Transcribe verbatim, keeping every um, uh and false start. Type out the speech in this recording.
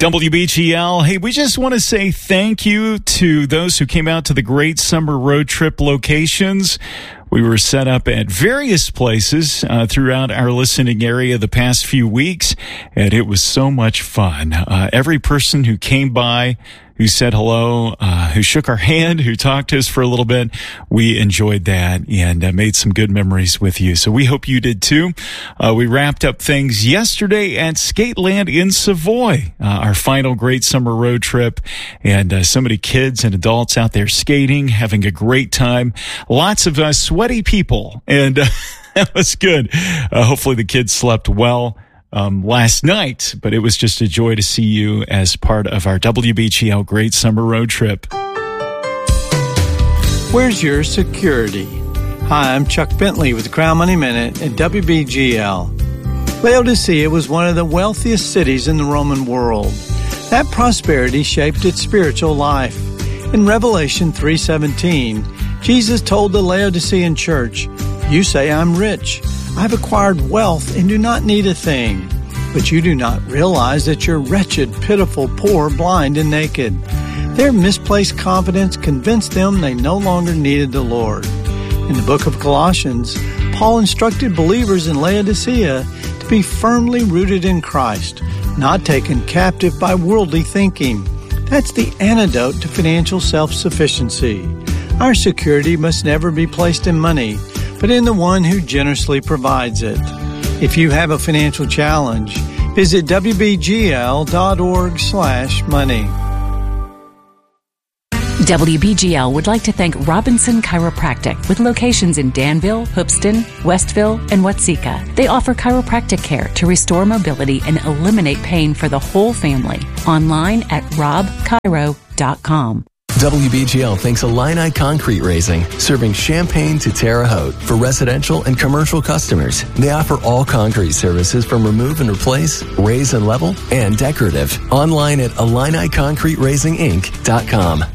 W B G L. Hey, we just want to say thank you to those who came out to the Great Summer Road Trip locations. We were set up at various places uh, throughout our listening area the past few weeks, and it was so much fun. Uh, every person who came by, who said hello, uh, who shook our hand, who talked to us for a little bit, we enjoyed that and uh, made some good memories with you. So we hope you did too. Uh, we wrapped up things yesterday at Skateland in Savoy, uh, our final Great Summer Road Trip, and uh, so many kids and adults out there skating, having a great time. Lots of uh, sweaty people, and uh, that was good. Uh, hopefully the kids slept well Um, last night, but it was just a joy to see you as part of our W B G L Great Summer Road Trip. Where's your security? Hi, I'm Chuck Bentley with the Crown Money Minute at W B G L. Laodicea was one of the wealthiest cities in the Roman world. That prosperity shaped its spiritual life. In Revelation three seventeen, Jesus told the Laodicean church, "You say I'm rich. I've acquired wealth and do not need a thing. But you do not realize that you're wretched, pitiful, poor, blind, and naked." Their misplaced confidence convinced them they no longer needed the Lord. In the book of Colossians, Paul instructed believers in Laodicea to be firmly rooted in Christ, not taken captive by worldly thinking. That's the antidote to financial self-sufficiency. Our security must never be placed in money, but in the one who generously provides it. If you have a financial challenge, visit W B G L dot org slash money. W B G L would like to thank Robinson Chiropractic with locations in Danville, Hoopeston, Westville, and Watseka. They offer chiropractic care to restore mobility and eliminate pain for the whole family. Online at rob chiro dot com. W B G L thanks Illini Concrete Raising, serving Champaign to Terre Haute for residential and commercial customers. They offer all concrete services from remove and replace, raise and level, and decorative. Online at illini concrete raising inc dot com.